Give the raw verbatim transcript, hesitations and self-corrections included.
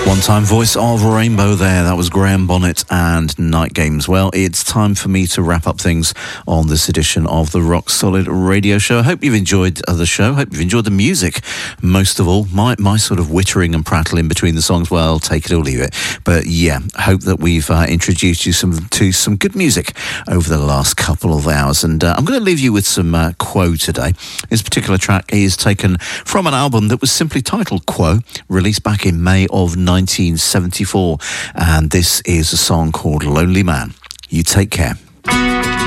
One-time voice of Rainbow there. That was Graham Bonnet and Night Games. Well, it's time for me to wrap up things on this edition of the Rock Solid Radio Show. I hope you've enjoyed the show. Hope you've enjoyed the music. Most of all, my, my sort of wittering and prattling between the songs, well, take it or leave it. But yeah, hope that we've uh, introduced you some to some good music over the last couple of hours. And uh, I'm going to leave you with some uh, Quo today. This particular track is taken from an album that was simply titled Quo, released back in May of nineteen seventy-four, and this is a song called Lonely Man. You take care.